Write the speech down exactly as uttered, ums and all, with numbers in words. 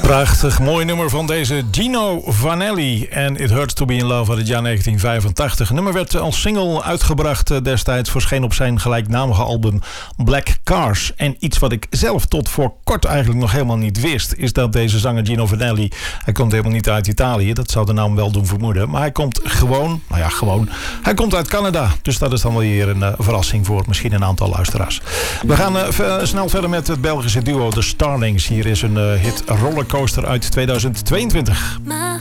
Prachtig mooi nummer van deze Gino Vanelli. En It Hurts to Be in Love uit het jaar negentien vijfentachtig. Het nummer werd als single uitgebracht destijds. Verscheen op zijn gelijknamige album Black Cars. En iets wat ik zelf tot voor kort eigenlijk nog helemaal niet wist, is dat deze zanger Gino Vanelli, hij komt helemaal niet uit Italië. Dat zou de naam wel doen vermoeden. Maar hij komt gewoon, nou ja gewoon, hij komt uit Canada. Dus dat is dan wel weer een uh, verrassing voor misschien een aantal luisteraars. We gaan uh, v- snel verder met het Belgische duo The Starlings. Hier is een uh, hit Rollercoaster uit tweeduizend tweeëntwintig.